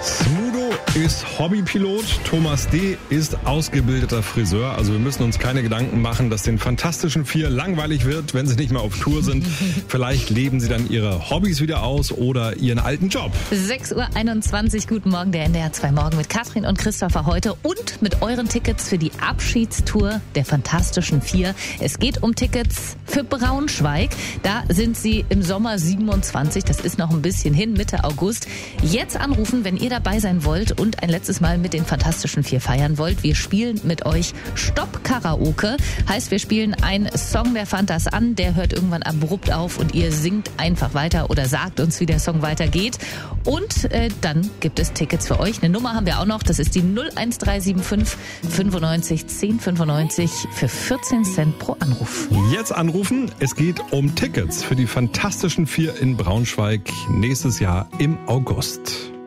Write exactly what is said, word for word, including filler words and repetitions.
Smudo ist Hobbypilot, Thomas D. ist ausgebildeter Friseur. Also wir müssen uns keine Gedanken machen, dass den Fantastischen Vier langweilig wird, wenn sie nicht mehr auf Tour sind. Vielleicht leben sie dann ihre Hobbys wieder aus oder ihren alten Job. sechs Uhr einundzwanzig, guten Morgen, der N D R zwei Morgen mit Katrin und Christopher heute und mit euren Tickets für die Abschiedstour der Fantastischen Vier. Es geht um Tickets für Braunschweig. Da sind sie im Sommer siebenundzwanzig, das ist noch ein bisschen hin, Mitte August. Jetzt anrufen, wenn ihr dabei sein wollt und ein letztes Mal mit den Fantastischen Vier feiern wollt. Wir spielen mit euch Stopp-Karaoke. Heißt, wir spielen einen Song der Fantas an, der hört irgendwann abrupt auf und ihr singt einfach weiter oder sagt uns, wie der Song weitergeht. Und äh, dann gibt es Tickets für euch. Eine Nummer haben wir auch noch, das ist die null eins drei sieben fünf fünfundneunzig zehn fünfundneunzig für vierzehn Cent pro Anruf. Jetzt anrufen, es geht um Tickets für die Fantastischen Vier in Braunschweig nächstes Jahr im August.